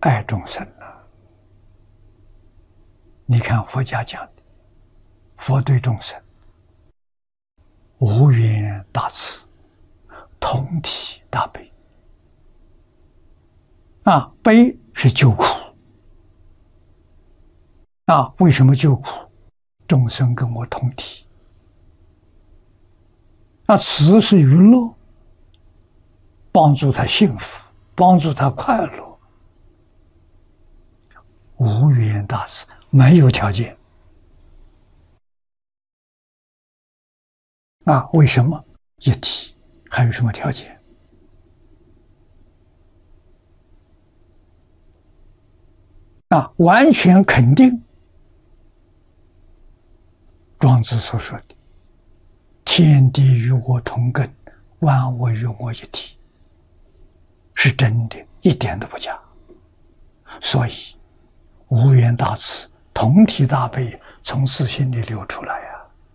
爱众生了。你看佛家讲的，佛对众生无缘大慈，同体大悲。悲是救苦。为什么救苦？众生跟我同体。慈是娱乐，帮助他幸福，帮助他快乐。无缘大慈，没有条件。为什么一体？还有什么条件？完全肯定庄子所说的天地与我同根，万物与我一体，是真的，一点都不假。所以无缘大慈，同体大悲从自心里流出来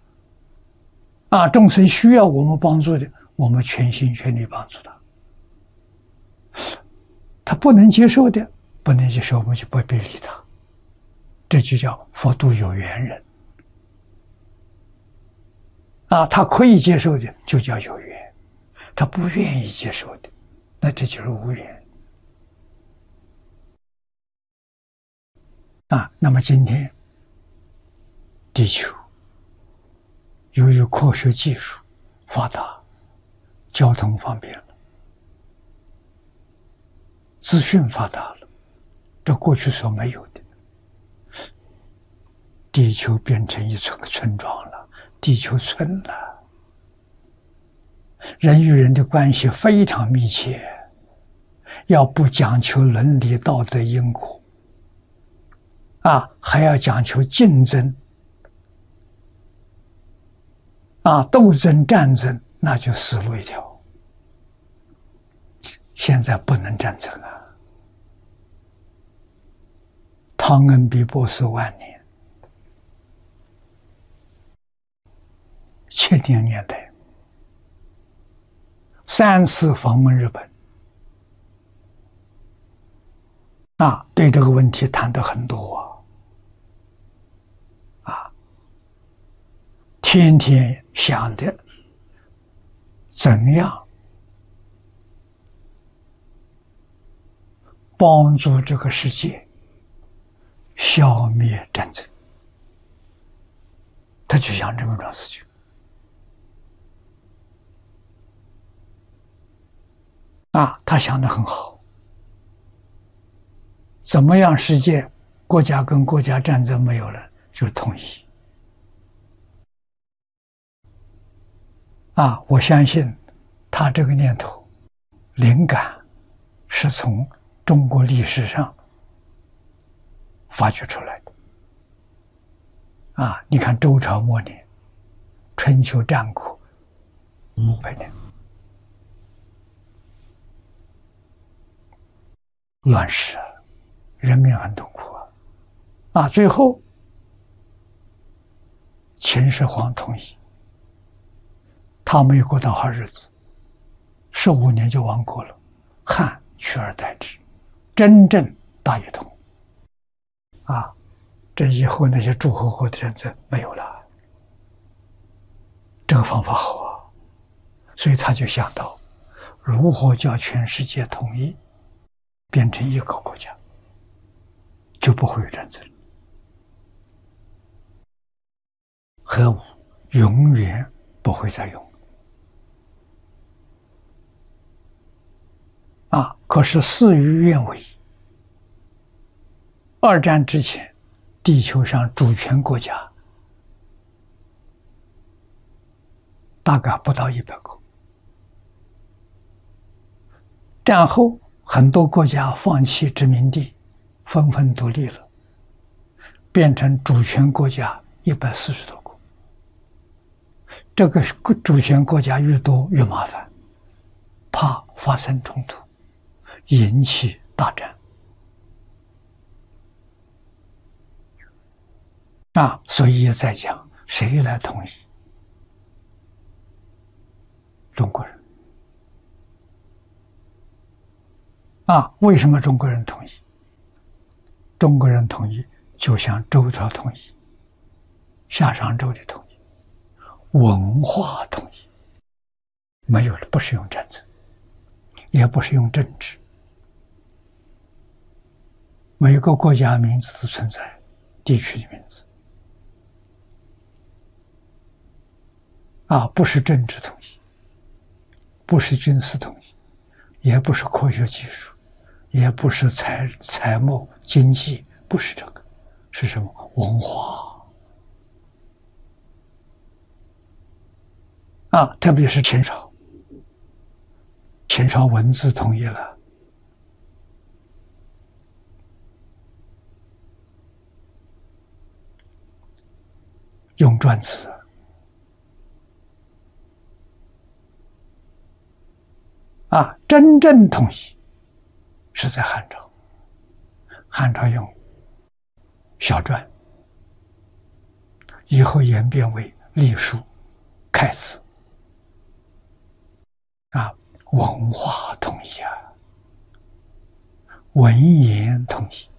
众生需要我们帮助的，我们全心全力帮助他。他不能接受的，不能接受，我们就不必理他。这就叫佛度有缘人。他可以接受的就叫有缘，他不愿意接受的，那这就是无缘。那么今天地球由于科学技术发达，交通方便了，资讯发达了，这过去所没有的。地球变成一村庄了，地球村了，人与人的关系非常密切，要不讲求伦理道德因果还要讲求竞争斗争战争，那就死路一条。现在不能战争汤恩比博士晚年70年代3次访问日本对这个问题谈得很多天天想的怎样帮助这个世界消灭战争，他就想这么桩事情他想得很好。怎么样世界国家跟国家战争没有了，就是统一我相信他这个念头灵感是从中国历史上发掘出来的你看周朝末年，春秋战国500年，乱世人民很痛苦最后秦始皇统一，他没有过到好日子，15年就亡国了，汉取而代之，真正大一统这以后那些诸侯国的战争没有了。这个方法好所以他就想到如何叫全世界统一，变成一个国家，就不会有战争。核武永远不会再用可是事与愿违。二战之前，地球上主权国家大概不到100个。战后很多国家放弃殖民地，纷纷独立了，变成主权国家140多个。这个主权国家越多越麻烦，怕发生冲突，引起大战所以也在讲谁来统一？中国人为什么中国人统一？ 中国人统一就像周朝统一、夏商周的统一，文化统一，没有了，不是用战争，也不是用政治，每个国家名字都存在，地区的名字不是政治统一，不是军事统一，也不是科学技术，也不是财贸经济，不是这个，是什么？文化特别是秦朝，秦朝文字统一了，用篆字。真正统一是在汉朝，汉朝用小篆，以后演变为隶书、楷字，文化统一文言统一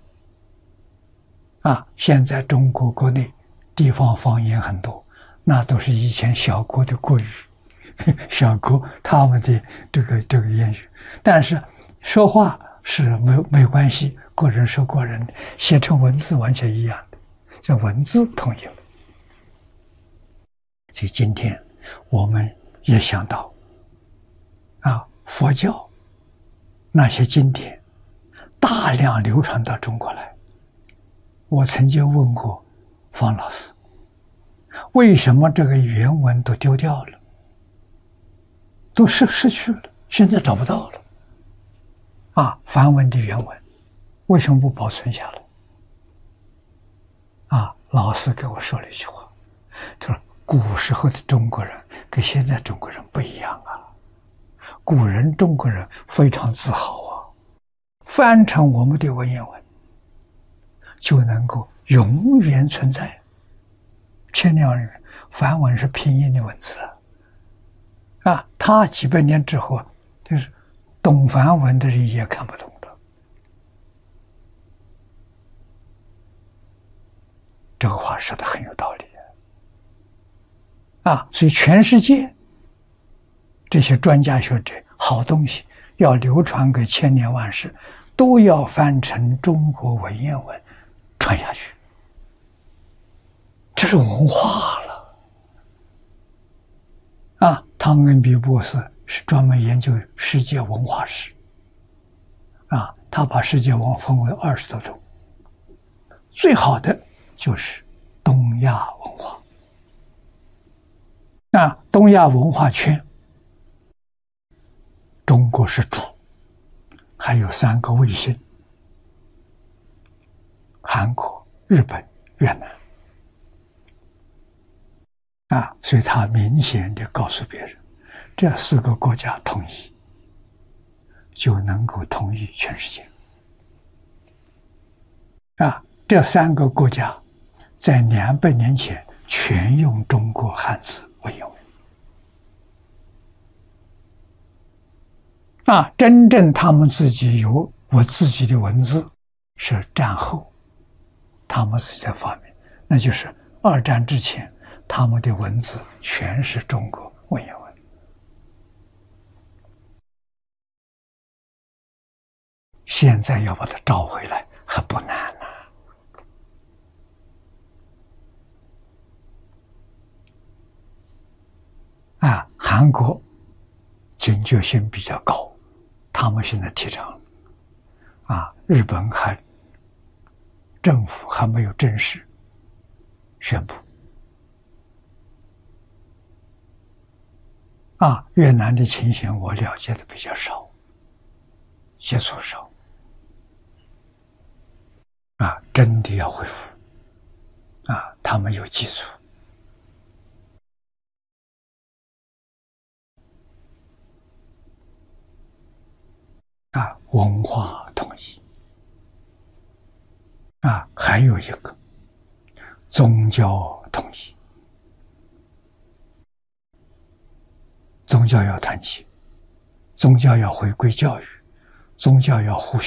现在中国国内地方方言很多，那都是以前小国的国语。小国他们的这个言语，但是说话是没关系，国人说国人的，写成文字完全一样的，这文字统一了。所以今天我们也想到佛教那些经典大量流传到中国来。我曾经问过方老师，为什么这个原文都丢掉了，都失去了，现在找不到了梵文的原文为什么不保存下来老师给我说了一句话，他说古时候的中国人跟现在中国人不一样古人中国人非常自豪翻成我们的文言文就能够永远存在。千年人梵文是拼音的文字他几百年之后，就是懂梵文的人也看不懂了。这个话说的很有道理所以全世界这些专家学者，好东西要流传给千年万世，都要翻成中国文言文传下去，这是文化了汤恩比博士是专门研究世界文化史他把世界文化分为20多种，最好的就是东亚文化东亚文化圈中国是主，还有3个卫星，韩国、日本、越南所以他明显地告诉别人，这4个国家统一就能够统一全世界这3个国家在200年前全用中国汉字文言文真正他们自己有我自己的文字是战后他们自己在发明，那就是2战之前他们的文字全是中国文言文。现在要把它找回来还不难韩国警觉性比较高，他们现在提倡日本政府还没有正式宣布越南的情形我了解的比较少，接触少真的要恢复他们有基础文化统一还有一个宗教统一，宗教要团结，宗教要回归教育，宗教要互相